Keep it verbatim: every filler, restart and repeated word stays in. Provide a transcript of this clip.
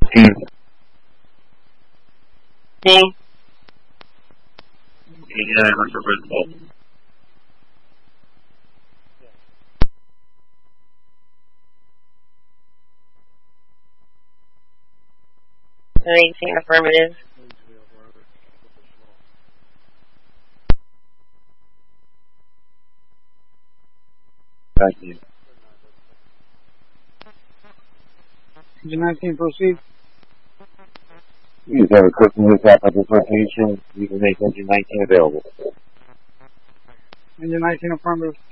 nineteen. Full. eighty-nine hundred full. nineteen affirmative. Thank you. Engine nineteen, proceed. You have a quick move up at this location. You can make engine nineteen available. Engine nineteen, affirmative.